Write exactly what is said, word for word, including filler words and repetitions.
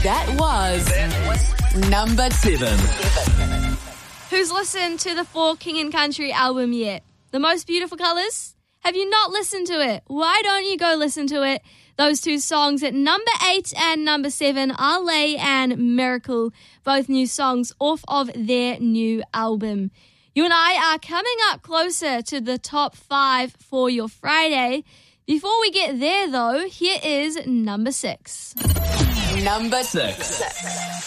That was number seven. Who's listened to the For King and Country album yet? The Most Beautiful Colours? Have you not listened to it? Why don't you go listen to it? Those two songs at number eight and number seven, Ale and Miracle, both new songs off of their new album. You and I are coming up closer to the top five for your Friday. Before we get there, though, here is number six. Number six.